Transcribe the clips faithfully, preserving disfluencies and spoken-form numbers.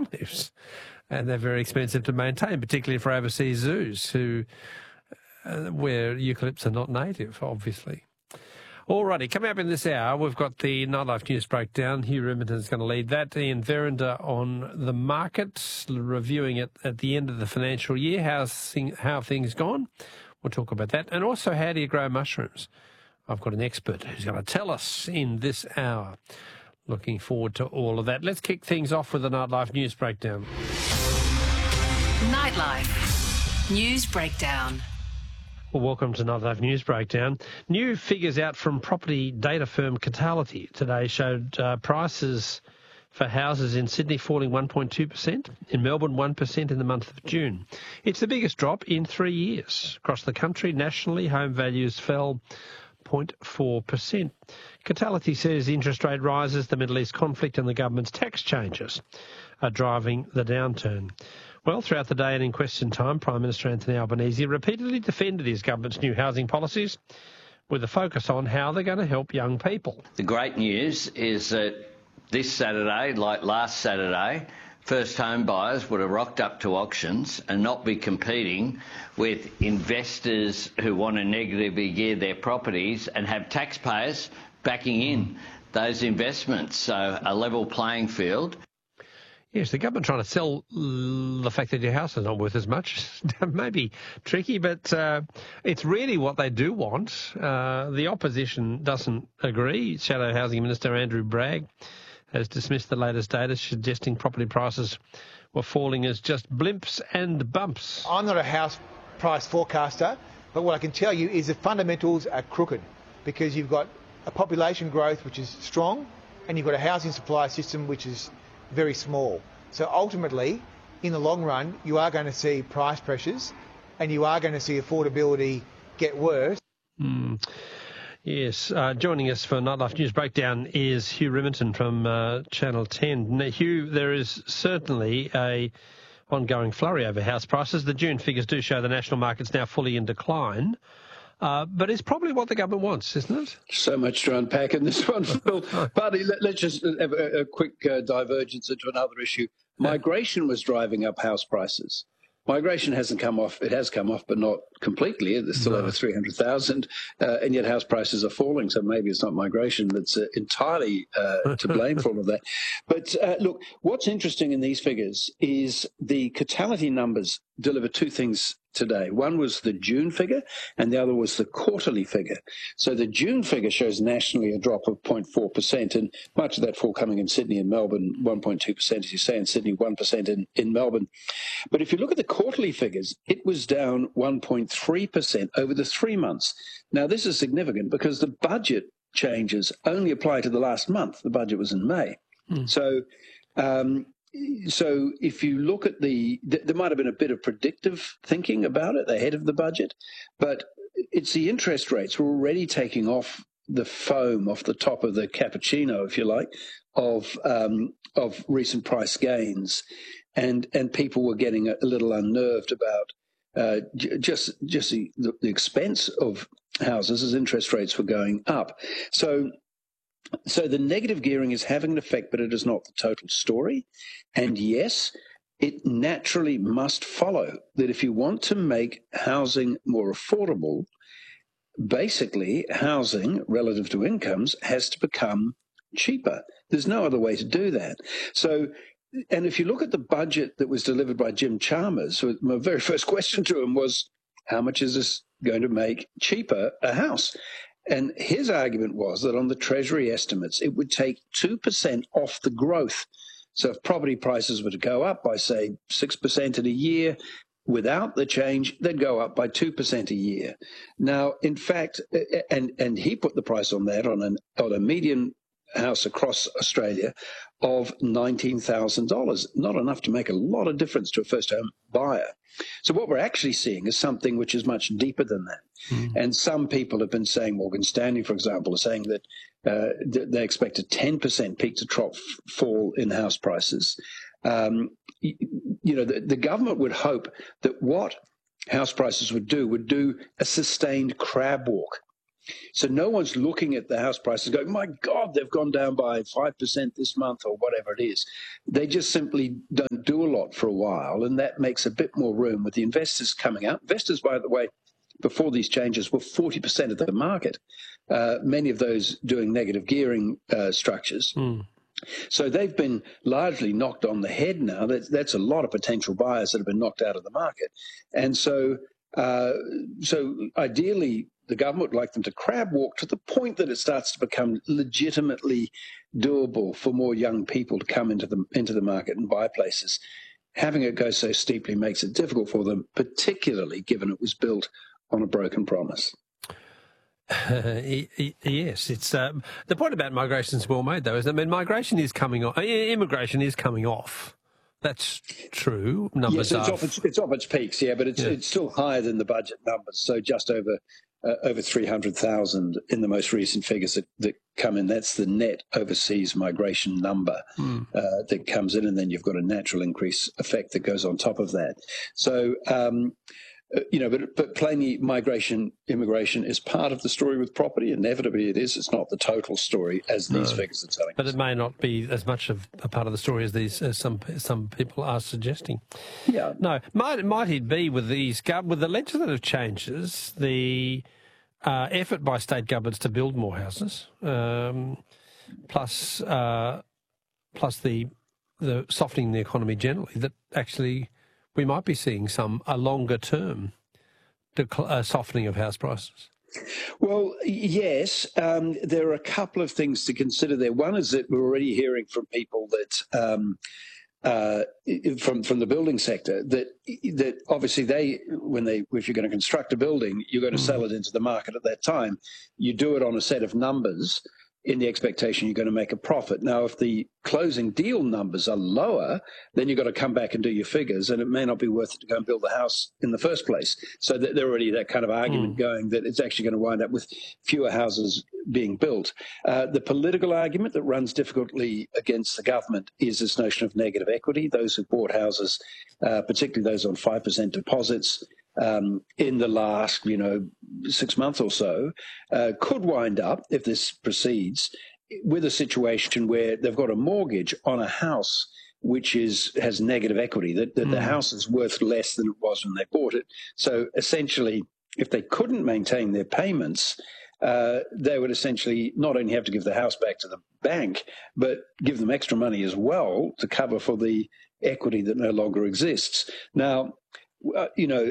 lives. And they're very expensive to maintain, particularly for overseas zoos who, uh, where eucalypts are not native, obviously. Alrighty, coming up in this hour, we've got the Nightlife News Breakdown. Hugh Riminton's going to lead that. Ian Verinder on the market, reviewing it at the end of the financial year. How's how things gone? We'll talk about that. And also, how do you grow mushrooms? I've got an expert who's going to tell us in this hour. Looking forward to all of that. Let's kick things off with the Nightlife News Breakdown. Nightlife News Breakdown. Well, welcome to Nightlife News Breakdown. New figures out from property data firm Catality today showed uh, prices for houses in Sydney falling one point two percent, in Melbourne one percent in the month of June. It's the biggest drop in three years. Across the country, nationally, home values fell zero point four percent. Catality says interest rate rises, the Middle East conflict and the government's tax changes are driving the downturn. Well, throughout the day and in question time, Prime Minister Anthony Albanese repeatedly defended his government's new housing policies with a focus on how they're going to help young people. The great news is that this Saturday, like last Saturday, first home buyers would have rocked up to auctions and not be competing with investors who want to negatively gear their properties and have taxpayers backing in those investments. So a level playing field. Yes, the government trying to sell the fact that your house is not worth as much may be tricky, but uh, it's really what they do want. Uh, the opposition doesn't agree. Shadow Housing Minister Andrew Bragg has dismissed the latest data suggesting property prices were falling as just blimps and bumps. I'm not a house price forecaster, but what I can tell you is the fundamentals are crooked because you've got a population growth which is strong and you've got a housing supply system which is very small. So ultimately, in the long run, you are going to see price pressures and you are going to see affordability get worse. Mm. Yes, uh, joining us for Nightlife News Breakdown is Hugh Riminton from uh, Channel ten. Now, Hugh, there is certainly a ongoing flurry over house prices. The June figures do show the national market's now fully in decline. Uh, but it's probably what the government wants, isn't it? So much to unpack in this one, Phil. Buddy, let, let's just have a, a quick uh, divergence into another issue. Migration was driving up house prices. Migration hasn't come off. It has come off, but not completely. There's still no. over three hundred thousand, uh, and yet house prices are falling. So maybe it's not migration that's uh, entirely uh, to blame for all of that. But uh, look, what's interesting in these figures is the Catality numbers deliver two things today. One was the June figure and the other was the quarterly figure. So the June figure shows nationally a drop of zero point four percent, and much of that fall coming in Sydney and Melbourne, one point two percent, as you say, in Sydney, one percent in, in Melbourne. But if you look at the quarterly figures, it was down one point three percent over the three months. Now, this is significant because the budget changes only apply to the last month. The budget was in May. Mm. So, um, So if you look at the, there might have been a bit of predictive thinking about it ahead of the budget, but it's the interest rates were already taking off the foam off the top of the cappuccino, if you like, of um, of recent price gains, and and people were getting a, a little unnerved about uh, j- just just the, the expense of houses as interest rates were going up. So. So the negative gearing is having an effect, but it is not the total story. And yes, it naturally must follow that if you want to make housing more affordable, basically housing relative to incomes has to become cheaper. There's no other way to do that. So, and if you look at the budget that was delivered by Jim Chalmers, my very first question to him was, how much is this going to make cheaper a house? And his argument was that on the Treasury estimates, it would take two percent off the growth. So if property prices were to go up by, say, six percent in a year, without the change, they'd go up by two percent a year. Now, in fact, and, and he put the price on that on, an, on a median house across Australia of nineteen thousand dollars. Not enough to make a lot of difference to a first-home buyer. So what we're actually seeing is something which is much deeper than that. Mm. And some people have been saying, Morgan Stanley, for example, are saying that uh, they expect a ten percent peak to trough fall in house prices. Um, you, you know, the, the government would hope that what house prices would do would do a sustained crab walk. So no one's looking at the house prices going, my God, they've gone down by five percent this month or whatever it is. They just simply don't do a lot for a while, and that makes a bit more room with the investors coming out. Investors, by the way, before these changes were forty percent of the market, uh, many of those doing negative gearing uh, structures. Mm. So they've been largely knocked on the head now. That's, that's a lot of potential buyers that have been knocked out of the market. And so, uh, so ideally, the government would like them to crab walk to the point that it starts to become legitimately doable for more young people to come into the, into the market and buy places. Having it go so steeply makes it difficult for them, particularly given it was built on a broken promise. Uh, yes, it's uh, the point about migration is well made, though, isn't it? I mean, migration is coming off. Immigration is coming off. That's true. Numbers yes, it's are... off its, it's off its peaks, yeah, but it's yeah. it's still higher than the budget numbers. So just over uh, over three hundred thousand in the most recent figures that, that come in. That's the net overseas migration number mm. uh, that comes in, and then you've got a natural increase effect that goes on top of that. So. Um, You know, but, but plainly migration, immigration is part of the story with property. Inevitably it is. It's not the total story as these no. figures are telling but us. But it may not be as much of a part of the story as these as some some people are suggesting. Yeah. No, might, might it be with these, with the legislative changes, the uh, effort by state governments to build more houses, um, plus uh, plus the the softening the economy generally, that actually we might be seeing some a longer term decl- uh, softening of house prices? Well, yes. Um, there are a couple of things to consider there. One is that we're already hearing from people that, um, uh, from from the building sector, that that obviously they, when they, if you're going to construct a building, you're going to mm. sell it into the market at that time. You do it on a set of numbers in the expectation you're going to make a profit. Now, if the closing deal numbers are lower, then you've got to come back and do your figures, and it may not be worth it to go and build the house in the first place. So that there already that kind of argument mm. going that it's actually going to wind up with fewer houses being built. Uh, the political argument that runs difficultly against the government is this notion of negative equity. Those who bought houses, uh, particularly those on five percent deposits, Um, in the last, you know, six months or so, uh, could wind up, if this proceeds, with a situation where they've got a mortgage on a house which is has negative equity, that, that mm. the house is worth less than it was when they bought it. So essentially, if they couldn't maintain their payments, uh, they would essentially not only have to give the house back to the bank, but give them extra money as well to cover for the equity that no longer exists. Now, Uh, you know,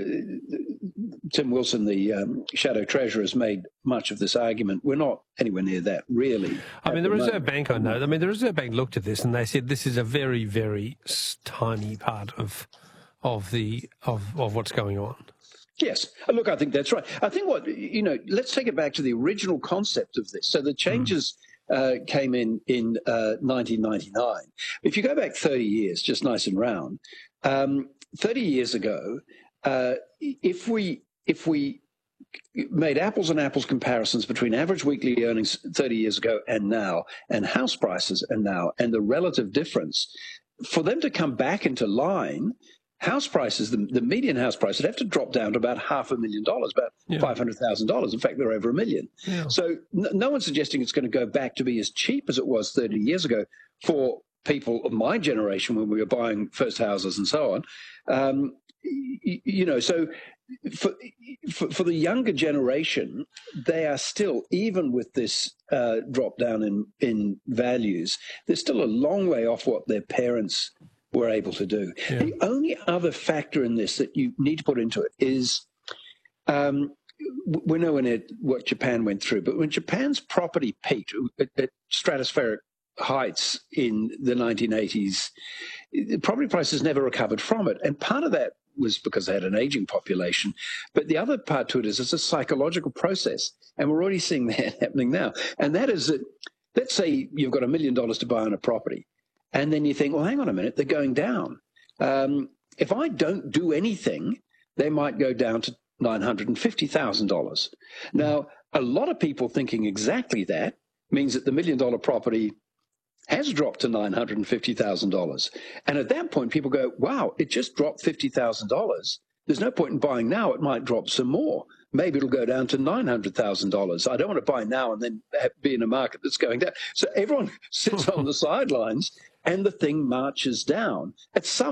Tim Wilson, the um, Shadow Treasurer, has made much of this argument. We're not anywhere near that, really. I mean, the Reserve Bank, I know. I mean, the Reserve Bank looked at this and they said this is a very, very tiny part of of the of, of what's going on. Yes. Look, I think that's right. I think what, you know, let's take it back to the original concept of this. So the changes mm. uh, came in in uh, nineteen ninety-nine. If you go back thirty years, just nice and round, um, thirty years ago, uh, if we if we made apples and apples comparisons between average weekly earnings thirty years ago and now, and house prices and now, and the relative difference, for them to come back into line, house prices, the, the median house price would have to drop down to about half a million dollars, about yeah. five hundred thousand dollars. In fact, they're over a million. Yeah. So no, no one's suggesting it's going to go back to be as cheap as it was thirty years ago for people of my generation when we were buying first houses and so on. Um, you, you know, so for, for for the younger generation, they are still, even with this uh, drop down in, in values, they're still a long way off what their parents were able to do. Yeah. The only other factor in this that you need to put into it is um, we're nowhere near what Japan went through, but when Japan's property peaked at, at stratospheric heights in the nineteen eighties, property prices never recovered from it. And part of that was because they had an aging population. But the other part to it is it's a psychological process. And we're already seeing that happening now. And that is that, let's say you've got a million dollars to buy on a property. And then you think, well, hang on a minute, they're going down. Um, if I don't do anything, they might go down to nine hundred fifty thousand dollars. Now, a lot of people thinking exactly that means that the million dollar property has dropped to nine hundred fifty thousand dollars. And at that point, people go, wow, it just dropped fifty thousand dollars. There's no point in buying now. It might drop some more. maybe it'll go down to nine hundred thousand dollars. I don't want to buy now and then be in a market that's going down. So everyone sits on the sidelines and the thing marches down. At some